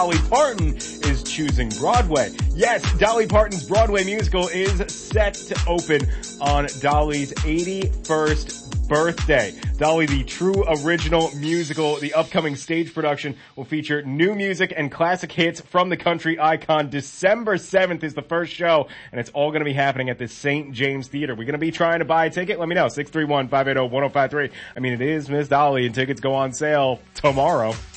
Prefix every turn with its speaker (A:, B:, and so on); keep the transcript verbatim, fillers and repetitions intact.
A: Dolly Parton is choosing Broadway. Yes, Dolly Parton's Broadway musical is set to open on Dolly's eighty-first birthday. Dolly, the true original musical, the upcoming stage production will feature new music and classic hits from the country icon. December seventh is the first show, and it's all going to be happening at the Saint James Theater. We're going to be trying to buy a ticket. Let me know. six three one, five eight zero, one zero five three. I mean, it is Miss Dolly, and tickets go on sale tomorrow.